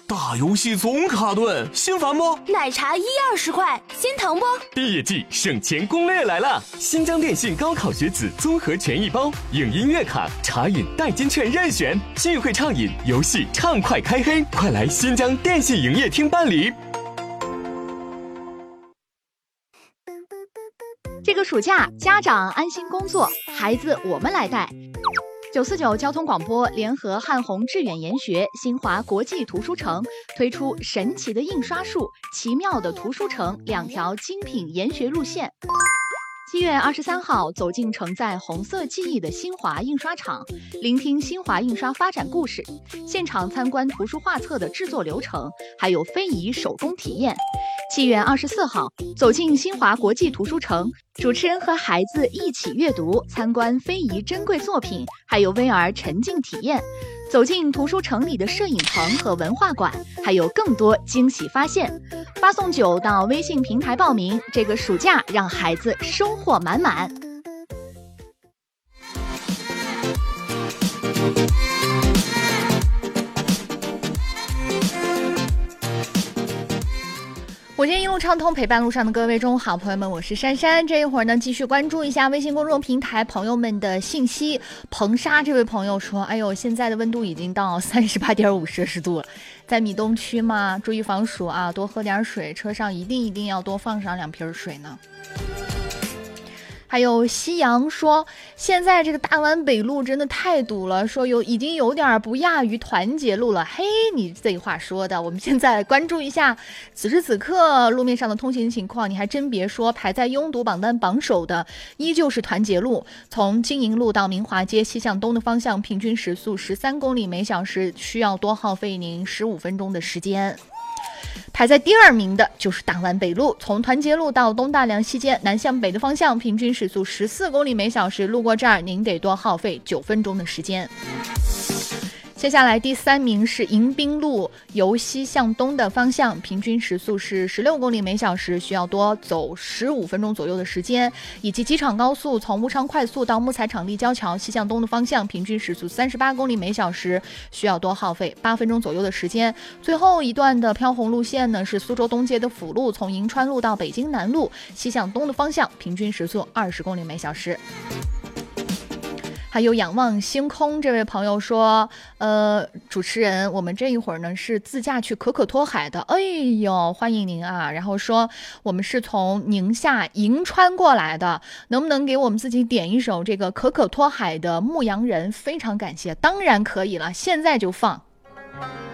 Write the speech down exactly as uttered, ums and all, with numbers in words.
大游戏总卡顿，心烦不？ 奶茶一二十块，心疼不？ 毕业季省钱攻略来了！新疆电信高考学子综合权益包，影音乐卡、茶饮代金券任选，聚会畅饮，游戏畅快开黑，快来新疆电信营业厅办理。 这个暑假，家长安心工作，孩子我们来带。九四九交通广播联合汉宏致远研学、新华国际图书城推出神奇的印刷术、奇妙的图书城两条精品研学路线。七月二十三号，走进承载红色记忆的新华印刷厂，聆听新华印刷发展故事，现场参观图书画册的制作流程，还有非遗手工体验。七月二十四号，走进新华国际图书城，主持人和孩子一起阅读，参观非遗珍贵作品，还有 V R 沉浸体验。走进图书城里的摄影棚和文化馆，还有更多惊喜发现。发送九到微信平台报名，这个暑假让孩子收获满满。我今天一路畅通，陪伴路上的各位中午好，朋友们，我是珊珊。这一会儿呢，继续关注一下微信公众平台朋友们的信息。彭沙这位朋友说：“哎呦，现在的温度已经到三十八点五摄氏度了，在米东区嘛，注意防暑啊，多喝点水，车上一定一定要多放上两瓶水呢。”还有夕阳说，现在这个大湾北路真的太堵了，说有已经有点不亚于团结路了。嘿，你这话说的，我们现在关注一下此时此刻路面上的通行情况。你还真别说，排在拥堵榜单榜首的依旧是团结路，从金银路到明华街西向东的方向，平均时速十三公里每小时，需要多耗费您十五分钟的时间。排在第二名的就是大湾北路，从团结路到东大梁西街南向北的方向，平均时速十四公里每小时，路过这儿您得多耗费九分钟的时间。接下来第三名是迎宾路，由西向东的方向，平均时速是十六公里每小时，需要多走十五分钟左右的时间。以及机场高速从武昌快速到木材厂立交桥西向东的方向，平均时速三十八公里每小时，需要多耗费八分钟左右的时间。最后一段的飘红路线呢，是苏州东街的辅路，从银川路到北京南路西向东的方向，平均时速二十公里每小时。还有仰望星空这位朋友说，呃，主持人，我们这一会儿呢是自驾去可可托海的，哎呦，欢迎您啊！然后说我们是从宁夏银川过来的，能不能给我们自己点一首这个可可托海的《牧羊人》？非常感谢，当然可以了，现在就放。